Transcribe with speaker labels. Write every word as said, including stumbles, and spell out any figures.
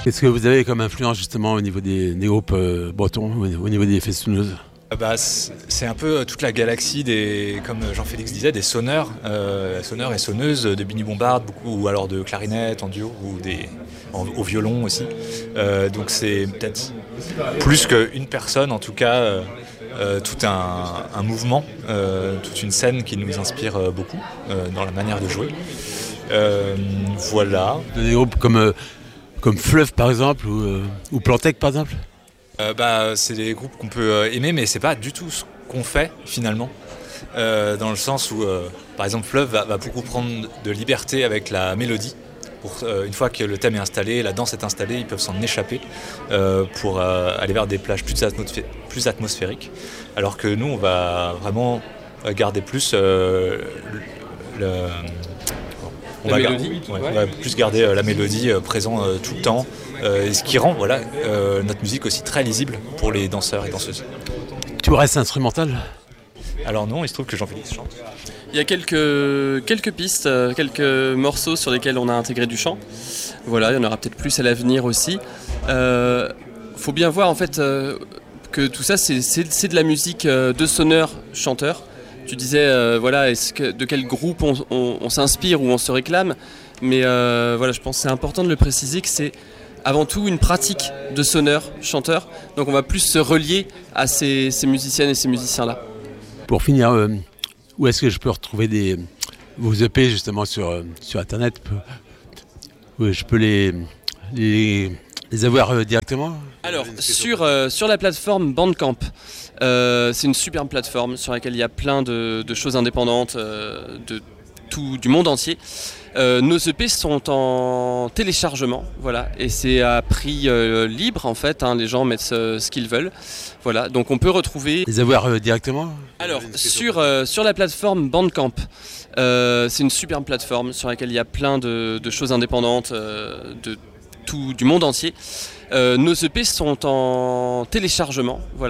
Speaker 1: Qu'est-ce que vous avez comme influence justement au niveau des, des groupes euh, bretons, au, au niveau des festonneuses?
Speaker 2: Bah, c'est un peu toute la galaxie des, comme Jean-Félix disait, des sonneurs, euh, sonneurs et sonneuses, de Billy Bombard, beaucoup, ou alors de clarinette en duo, ou des, en, au violon aussi. Euh, donc c'est peut-être plus qu'une personne, en tout cas, euh, euh, tout un, un mouvement, euh, toute une scène qui nous inspire beaucoup euh, dans la manière de jouer. Euh, voilà.
Speaker 1: Des groupes comme, euh, comme Fleuve par exemple, ou, euh, ou Plantec par exemple?
Speaker 2: Euh, bah, c'est des groupes qu'on peut aimer, mais c'est pas du tout ce qu'on fait finalement. Euh, dans le sens où, euh, par exemple, Fleuve va, va beaucoup prendre de liberté avec la mélodie. Pour, euh, une fois que le thème est installé, la danse est installée, ils peuvent s'en échapper euh, pour euh, aller vers des plages plus, atmosphé- plus atmosphériques. Alors que nous, on va vraiment garder plus euh, le, le on,
Speaker 3: la
Speaker 2: va
Speaker 3: mélodie,
Speaker 2: gar- ouais,
Speaker 3: ouais.
Speaker 2: on va plus garder euh, la mélodie euh, présente euh, tout le temps. Euh, et ce qui rend voilà, euh, notre musique aussi très lisible pour les danseurs et danseuses.
Speaker 1: Tout reste instrumental?
Speaker 2: Alors non, il se trouve que Jean-Félix chante.
Speaker 3: Il y a quelques, quelques pistes, quelques morceaux sur lesquels on a intégré du chant. Voilà, il y en aura peut-être plus à l'avenir aussi. Il euh, faut bien voir en fait euh, que tout ça c'est, c'est, c'est de la musique euh, de sonneurs chanteurs. Tu disais euh, voilà, est-ce que, de quel groupe on, on, on s'inspire ou on se réclame. Mais euh, voilà, je pense que c'est important de le préciser que c'est avant tout une pratique de sonneurs, chanteurs. Donc on va plus se relier à ces, ces musiciennes et ces musiciens-là.
Speaker 1: Pour finir, euh, où est-ce que je peux retrouver des, vos E P justement sur, euh, sur Internet? Où je peux les, les, les avoir euh, directement?
Speaker 3: Alors, sur, euh, sur la plateforme Bandcamp, euh, c'est une superbe plateforme sur laquelle il y a plein de, de choses indépendantes euh, de tout, du monde entier. Euh, nos E P sont en téléchargement, voilà, et c'est à prix euh, libre en fait, hein, les gens mettent ce, ce qu'ils veulent, voilà, donc on peut retrouver...
Speaker 1: Les avoir euh, directement?
Speaker 3: Alors, sur, euh, sur la plateforme Bandcamp, euh, c'est une superbe plateforme sur laquelle il y a plein de, de choses indépendantes euh, de tout, du monde entier. Euh, nos E P sont en téléchargement, voilà.